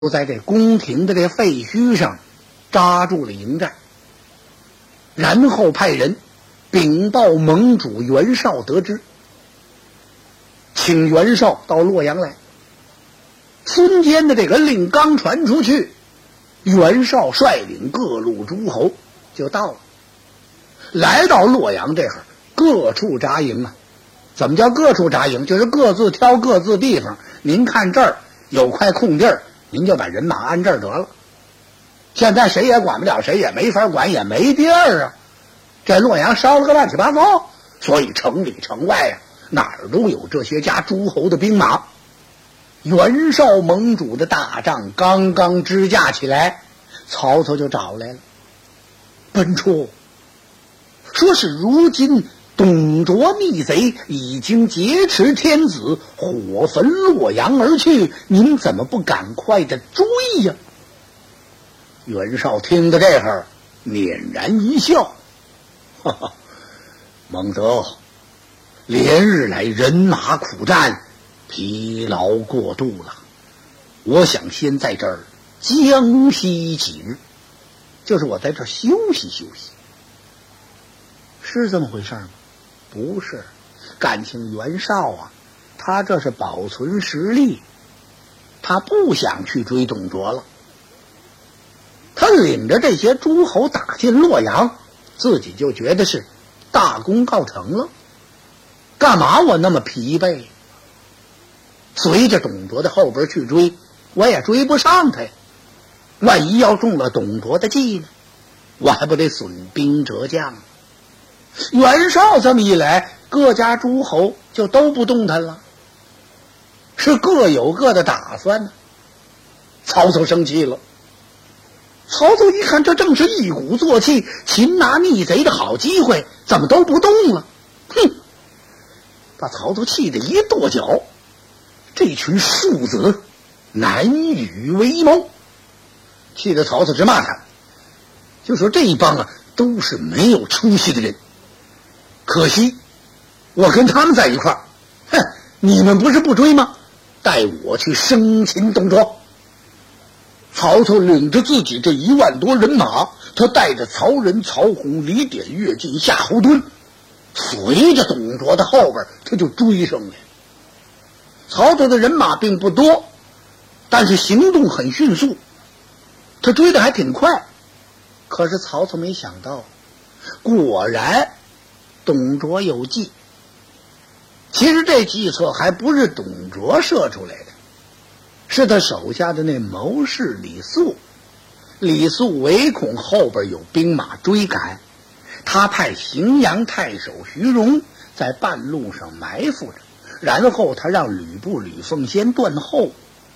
就在这宫廷的这废墟上扎住了营寨，然后派人禀报盟主袁绍得知，请袁绍到洛阳来。孙坚的这个令刚传出去，袁绍率领各路诸侯就到了。来到洛阳这会儿，各处扎营啊。怎么叫各处扎营？就是各自挑各自地方。您看这儿有块空地儿，您就把人马安这儿得了。现在谁也管不了谁，也没法管，也没地儿啊。这洛阳烧了个乱七八糟，所以城里城外啊，哪儿都有这些家诸侯的兵马。袁绍盟主的大帐刚刚支架起来，曹操就找来了。本初说是如今董卓逆贼已经劫持天子，火焚洛阳而去，您怎么不赶快的追呀？袁绍听到这会儿捻然一笑，哈哈，孟德，连日来人马苦战，疲劳过度了，我想先在这儿将息几日，就是我在这儿休息休息。是这么回事吗？不是，感情袁绍啊，他这是保存实力，他不想去追董卓了。他领着这些诸侯打进洛阳，自己就觉得是大功告成了，干嘛我那么疲惫？随着董卓的后边去追，我也追不上他呀。万一要中了董卓的计呢，我还不得损兵折将？袁绍这么一来，各家诸侯就都不动弹了，是各有各的打算呢。曹操生气了。曹操一看，这正是一鼓作气擒拿逆贼的好机会，怎么都不动了？哼！把曹操气得一跺脚，这群庶子难与为谋，气得曹操直骂他，就说这一帮啊都是没有出息的人，可惜我跟他们在一块儿，哼，你们不是不追吗？带我去生擒董卓。曹操领着自己这1万多人马，他带着曹仁、曹洪、李典、乐进、夏侯惇，随着董卓的后边他就追上来。曹操的人马并不多，但是行动很迅速，他追得还挺快。可是曹操没想到，果然董卓有计。其实这计策还不是董卓设出来的，是他手下的那谋士李肃。李肃唯恐后边有兵马追赶，他派荥阳太守徐荣在半路上埋伏着，然后他让吕布、吕奉先断后。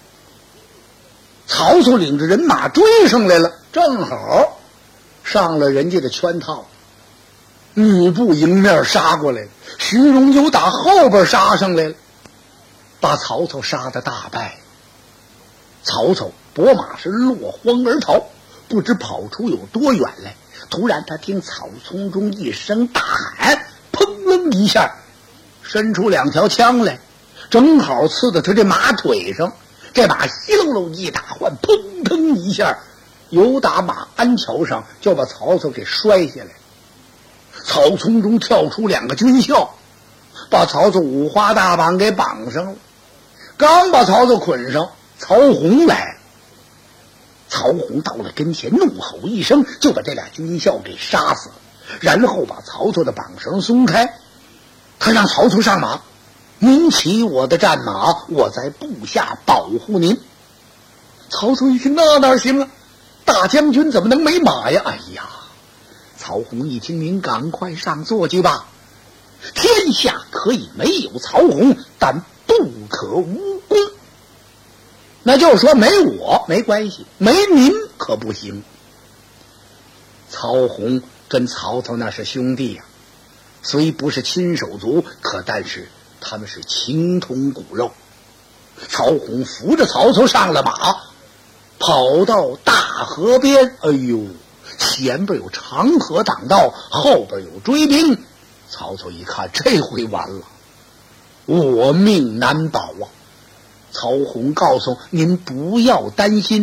曹操领着人马追上来了，正好上了人家的圈套。吕布迎面杀过来，徐荣又打后边杀上来了，把曹操杀得大败。曹操拨马是落荒而逃，不知跑出有多远来。突然他听草丛中一声大喊，砰楞一下伸出2条枪来，正好刺到他这马腿上。这马稀漏漏一打换，砰腾一下由打马鞍桥上就把曹操给摔下来。草丛中跳出2个军校，把曹操五花大绑给绑上了。刚把曹操捆上，曹洪来了。曹洪到了跟前，怒吼一声，就把这俩军校给杀死了，然后把曹操的绑绳松开。他让曹操上马，您骑我的战马，我在部下保护您。曹操一听，那哪行啊，大将军怎么能没马呀？哎呀，曹洪一听，您赶快上座去吧。天下可以没有曹洪，但不可无功。那就是说没我没关系，没您可不行。曹洪跟曹操那是兄弟呀，虽不是亲手足，可但是他们是情同骨肉。曹洪扶着曹操上了马，跑到大河边，哎呦，前边有长河挡道，后边有追兵。曹操一看，这回完了，我命难保啊！ 曹洪告诉您不要担心。